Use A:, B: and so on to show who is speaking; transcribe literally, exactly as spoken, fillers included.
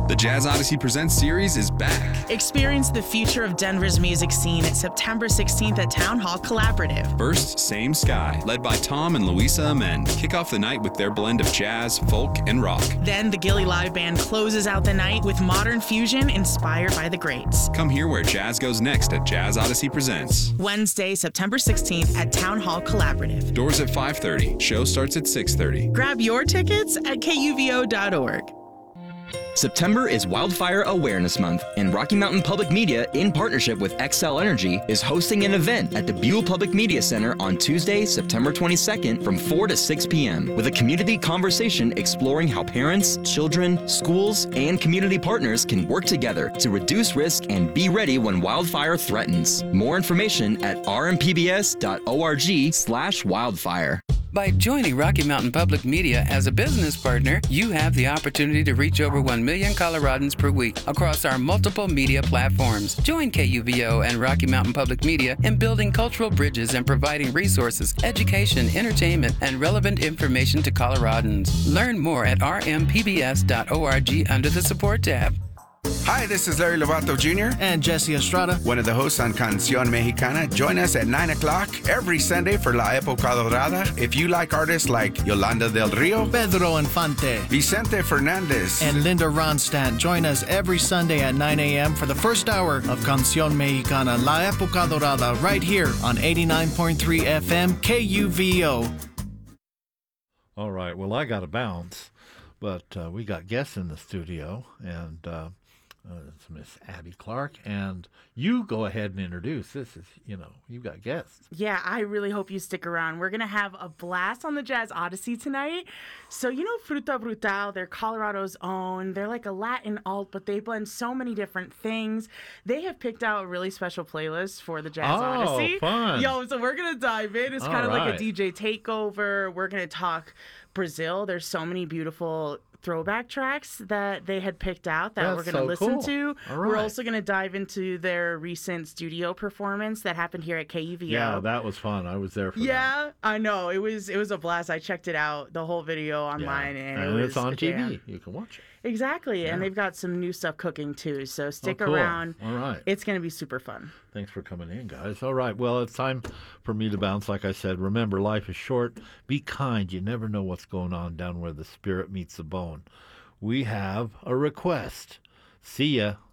A: The Jazz Odyssey Presents series is back.
B: Experience the future of Denver's music scene September sixteenth at Town Hall Collaborative.
A: First, Same Sky, led by Tom and Louisa Amend, kick off the night with their blend of jazz, folk, and rock.
B: Then the Gilly Live Band closes out the night with modern fusion inspired by the greats.
A: Come hear where jazz goes next at Jazz Odyssey Presents.
B: Wednesday, September sixteenth at Town Hall Collaborative.
A: Doors at five thirty. Show starts at six thirty.
B: Grab your tickets at K U V O dot org.
C: September is Wildfire Awareness Month, and Rocky Mountain Public Media, in partnership with Xcel Energy, is hosting an event at the Buell Public Media Center on Tuesday, September twenty-second from four to six p.m. with a community conversation exploring how parents, children, schools, and community partners can work together to reduce risk and be ready when wildfire threatens. More information at r m p b s dot org slash wildfire.
D: By joining Rocky Mountain Public Media as a business partner, you have the opportunity to reach over one million Coloradans per week across our multiple media platforms. Join K U V O and Rocky Mountain Public Media in building cultural bridges and providing resources, education, entertainment, and relevant information to Coloradans. Learn more at r m p b s dot org under the Support tab.
E: Hi, this is Larry Lovato Junior
F: And Jesse Estrada,
E: one of the hosts on Canción Mexicana. Join us at nine o'clock every Sunday for La Época Dorada. If you like artists like Yolanda del Rio,
F: Pedro Infante,
E: Vicente Fernandez,
F: and Linda Ronstadt, join us every Sunday at nine a.m. for the first hour of Canción Mexicana, La Época Dorada, right here on eighty-nine point three F M K U V O.
G: All right, well, I got to bounce, but uh, we got guests in the studio, and uh, Uh, it's Miss Abby Clark, and you go ahead and introduce. This is, you know, you've got guests.
B: Yeah, I really hope you stick around. We're going to have a blast on the Jazz Odyssey tonight. So, you know, Fruta Brutal, they're Colorado's own. They're like a Latin alt, but they blend so many different things. They have picked out a really special playlist for the Jazz
G: oh,
B: Odyssey.
G: Oh, fun.
B: Yo, so we're going to dive in. It's kind of
G: right.
B: like a D J takeover. We're going to talk Brazil. There's so many beautiful throwback tracks that they had picked out that
G: That's
B: we're going to
G: so
B: listen
G: cool.
B: to.
G: All
B: We're
G: right.
B: also going to dive into their recent studio performance that happened here at K U V O.
G: Yeah, that was fun. I was there for
B: yeah,
G: that.
B: I know. It was it was a blast. I checked it out, the whole video online,
G: Yeah.
B: and,
G: and
B: it was
G: it's on
B: a
G: T V.
B: jam.
G: You can watch it.
B: Exactly,
G: Yeah.
B: and they've got some new stuff cooking too, so stick
G: oh, cool.
B: around.
G: All right.
B: It's going to be super fun.
G: Thanks for coming in, guys. All right. Well, it's time for me to bounce. Like I said, remember, life is short. Be kind. You never know what's going on down where the spirit meets the bone. We have a request. See ya.